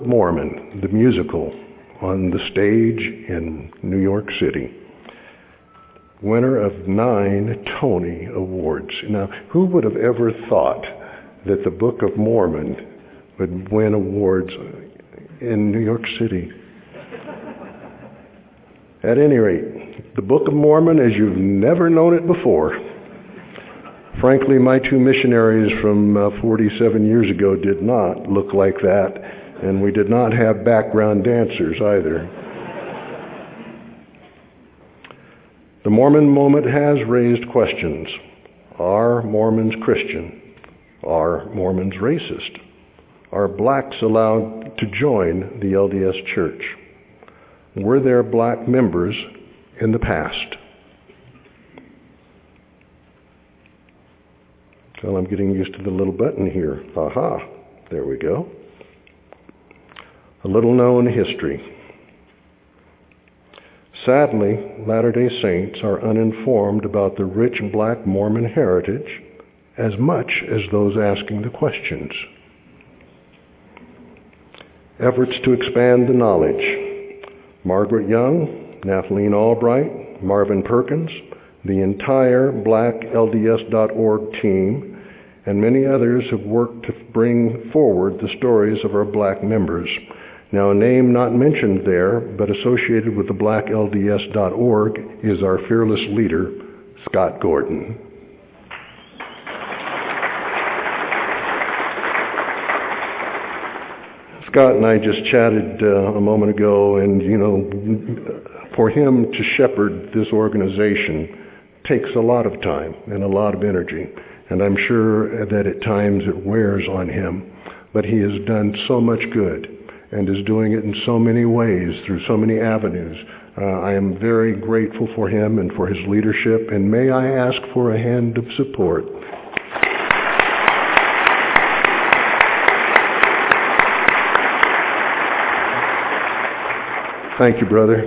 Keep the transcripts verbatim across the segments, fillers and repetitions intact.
Mormon, the musical, on the stage in New York City. Winner of nine Tony Awards. Now, who would have ever thought that the Book of Mormon would win awards in New York City? At any rate, the Book of Mormon as you've never known it before. Frankly, my two missionaries from uh, forty-seven years ago did not look like that. And we did not have background dancers either. The Mormon moment has raised questions. Are Mormons Christian? Are Mormons racist? Are blacks allowed to join the L D S Church? Were there black members in the past? Well, I'm getting used to the little button here. Aha, there we go. A little known history. Sadly, Latter-day Saints are uninformed about the rich black Mormon heritage as much as those asking the questions. Efforts to expand the knowledge. Margaret Young, Nathalie Albright, Marvin Perkins, the entire black L D S dot org team, and many others have worked to bring forward the stories of our black members. Now, a name not mentioned there, but associated with the black L D S dot org, is our fearless leader, Scott Gordon. Scott and I just chatted uh, a moment ago, and, you know, for him to shepherd this organization takes a lot of time and a lot of energy, and I'm sure that at times it wears on him, but he has done so much good and is doing it in so many ways, through so many avenues. Uh, I am very grateful for him and for his leadership, and may I ask for a hand of support. Thank you, brother.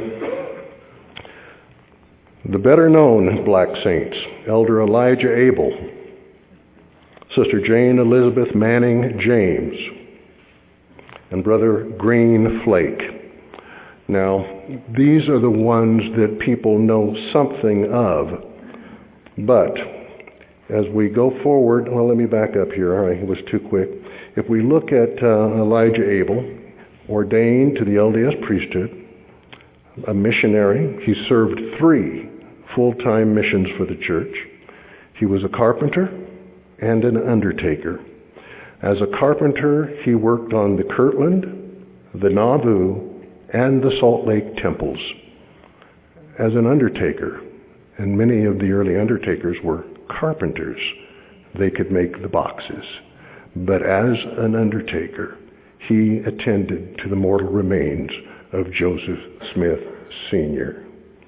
The better known black saints, Elder Elijah Abel, Sister Jane Elizabeth Manning James, and Brother Green Flake. Now, these are the ones that people know something of, but as we go forward, well, let me back up here. All right, it was too quick. If we look at uh, Elijah Abel, ordained to the L D S priesthood, a missionary, he served three full-time missions for the church. He was a carpenter and an undertaker. As a carpenter, he worked on the Kirtland, the Nauvoo, and the Salt Lake temples. As an undertaker, and many of the early undertakers were carpenters, they could make the boxes. But as an undertaker, he attended to the mortal remains of Joseph Smith Senior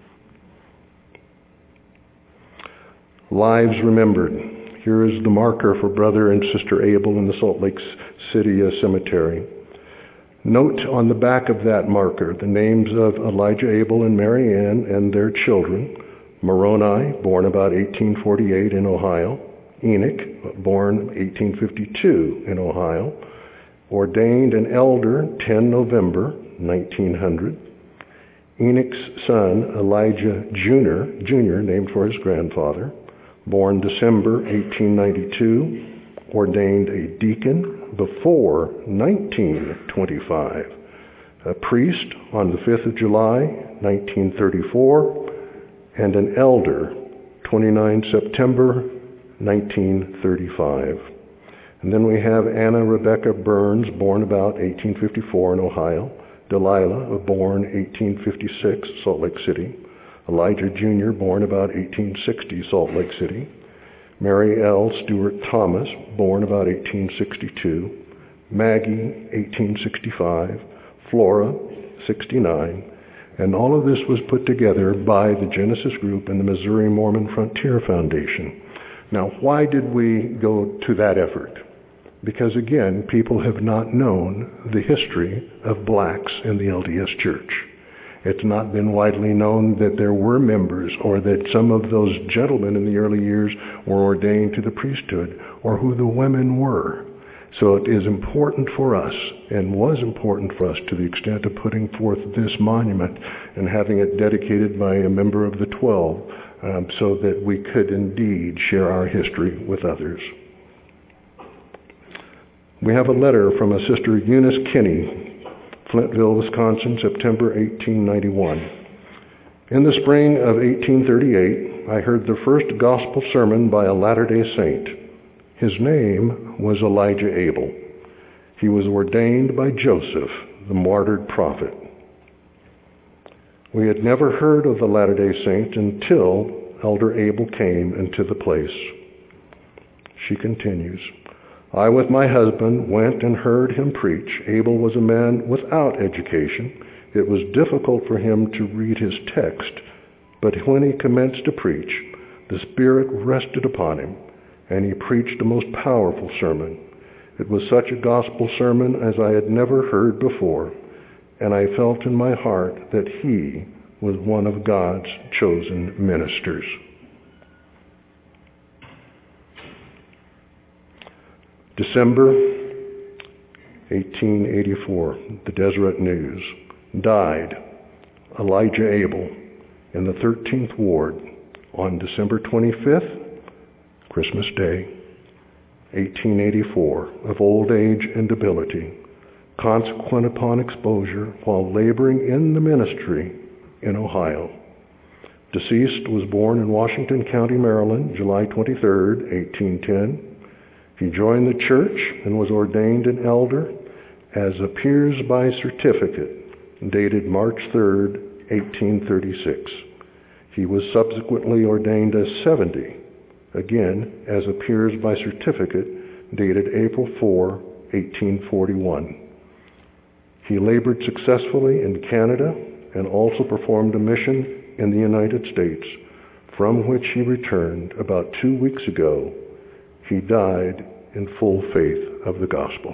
Lives remembered. Here is the marker for Brother and Sister Abel in the Salt Lake City Cemetery. Note on the back of that marker the names of Elijah Abel and Mary Ann and their children. Moroni, born about eighteen forty-eight in Ohio. Enoch, born eighteen fifty-two in Ohio. Ordained an elder ten November nineteen hundred. Enoch's son, Elijah Junior, Junior, named for his grandfather, born December eighteen ninety-two, ordained a deacon before nineteen twenty-five, a priest on the fifth of July nineteen thirty-four, and an elder twenty-ninth September nineteen thirty-five. And then we have Anna Rebecca Burns, born about eighteen fifty-four in Ohio, Delilah, born eighteen fifty-six, Salt Lake City, Elijah Junior, born about eighteen sixty, Salt Lake City, Mary L. Stewart Thomas, born about eighteen sixty-two, Maggie, eighteen sixty-five, Flora, sixty-nine, and all of this was put together by the Genesis Group and the Missouri Mormon Frontier Foundation. Now, why did we go to that effort? Because, again, people have not known the history of blacks in the L D S Church. It's not been widely known that there were members, or that some of those gentlemen in the early years were ordained to the priesthood, or who the women were. So it is important for us, and was important for us to the extent of putting forth this monument and having it dedicated by a member of the Twelve, um, so that we could indeed share our history with others. We have a letter from a Sister Eunice Kinney, Flintville, Wisconsin, September eighteen ninety-one. In the spring of eighteen thirty-eight, I heard the first gospel sermon by a Latter-day Saint. His name was Elijah Abel. He was ordained by Joseph, the martyred prophet. We had never heard of the Latter-day Saint until Elder Abel came into the place. She continues, I with my husband went and heard him preach. Abel was a man without education. It was difficult for him to read his text, but when he commenced to preach, the Spirit rested upon him, and he preached a most powerful sermon. It was such a gospel sermon as I had never heard before, and I felt in my heart that he was one of God's chosen ministers. December eighteen eighty-four, the Deseret News. Died Elijah Abel in the thirteenth Ward on December twenty-fifth, Christmas Day, eighteen eighty-four, of old age and debility, consequent upon exposure while laboring in the ministry in Ohio. Deceased was born in Washington County, Maryland, July twenty-third, eighteen ten. He joined the church and was ordained an elder as appears by certificate dated March third, eighteen thirty-six. He was subsequently ordained as seventy, again as appears by certificate dated April fourth, eighteen forty-one. He labored successfully in Canada and also performed a mission in the United States, from which he returned about two weeks ago. He died in full faith of the gospel.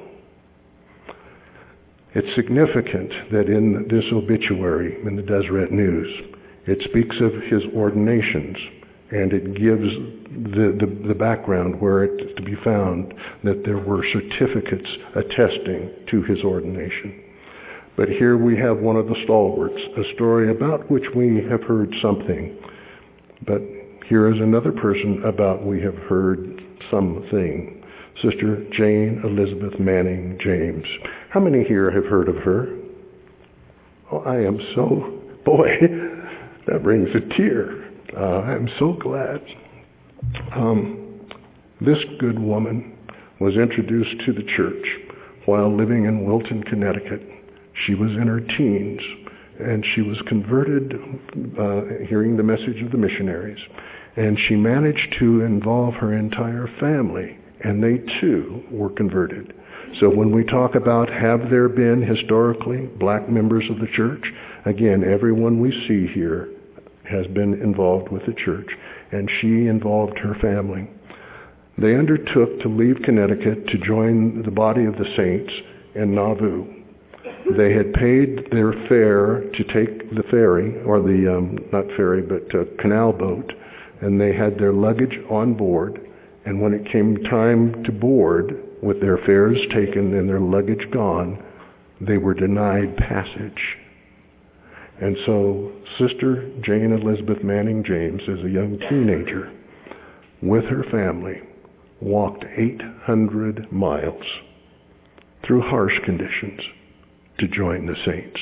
It's significant that in this obituary in the Deseret News, it speaks of his ordinations, and it gives the, the, the background where it's to be found that there were certificates attesting to his ordination. But here we have one of the stalwarts, a story about which we have heard something. But here is another person about we have heard something. Sister Jane Elizabeth Manning James. How many here have heard of her? Oh, I am so, boy, that brings a tear. Uh, I am so glad. Um, this good woman was introduced to the church while living in Wilton, Connecticut. She was in her teens, and she was converted uh, hearing the message of the missionaries. And she managed to involve her entire family, and they too were converted. So when we talk about have there been historically black members of the church, again, everyone we see here has been involved with the church, and she involved her family. They undertook to leave Connecticut to join the body of the saints in Nauvoo. They had paid their fare to take the ferry, or the, um, not ferry, but uh, canal boat, and they had their luggage on board. And when it came time to board, with their fares taken and their luggage gone, they were denied passage. And so Sister Jane Elizabeth Manning James, as a young teenager, with her family, walked eight hundred miles through harsh conditions to join the saints.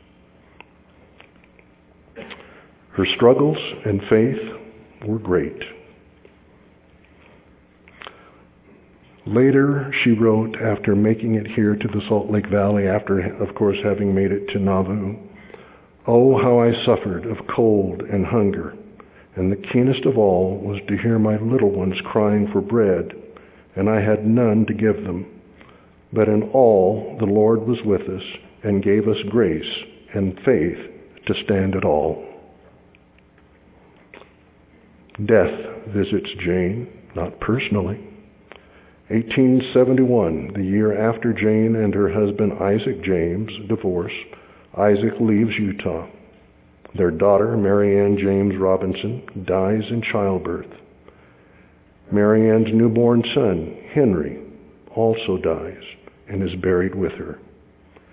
Her struggles and faith were great. Later, she wrote, after making it here to the Salt Lake Valley, after, of course, having made it to Nauvoo, "Oh, how I suffered of cold and hunger, and the keenest of all was to hear my little ones crying for bread, and I had none to give them. But in all the Lord was with us and gave us grace and faith to stand it all." Death visits Jane, not personally. eighteen seventy-one, the year after Jane and her husband Isaac James divorce, Isaac leaves Utah. Their daughter, Mary Ann James Robinson, dies in childbirth. Mary Ann's newborn son, Henry, also dies and is buried with her.